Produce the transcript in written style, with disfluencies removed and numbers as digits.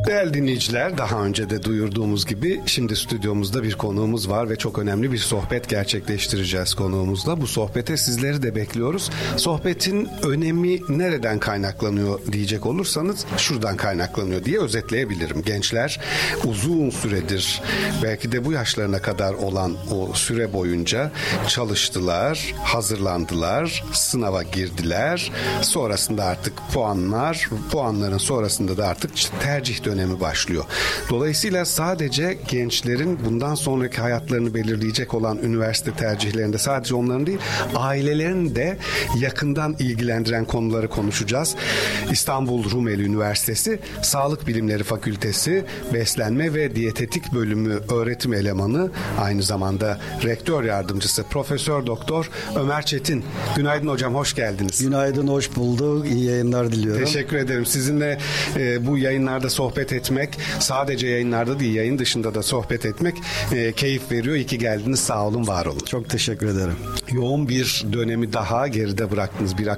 Değerli dinleyiciler, daha önce de duyurduğumuz gibi şimdi stüdyomuzda bir konuğumuz var ve çok önemli bir sohbet gerçekleştireceğiz konuğumuzla. Bu sohbete sizleri de bekliyoruz. Sohbetin önemi nereden kaynaklanıyor diyecek olursanız şuradan kaynaklanıyor diye özetleyebilirim. Gençler uzun süredir, belki de bu yaşlarına kadar olan o süre boyunca çalıştılar, hazırlandılar, sınava girdiler. Sonrasında artık puanların sonrasında da artık tercih dönemi başlıyor. Dolayısıyla sadece gençlerin bundan sonraki hayatlarını belirleyecek olan üniversite tercihlerinde sadece onların değil, ailelerin de yakından ilgilendiren konuları konuşacağız. İstanbul Rumeli Üniversitesi Sağlık Bilimleri Fakültesi Beslenme ve Diyetetik Bölümü öğretim elemanı, aynı zamanda rektör yardımcısı Profesör Doktor Ömer Çetin. Günaydın hocam, hoş geldiniz. Günaydın, hoş bulduk. İyi yayınlar diliyorum. Teşekkür ederim. Sizinle bu yayınlarda sohbet etmek, sadece yayınlarda değil, yayın dışında da sohbet etmek keyif veriyor. İyi ki geldiniz. Sağ olun, var olun. Çok teşekkür ederim. Yoğun bir dönemi daha geride bıraktınız. Bir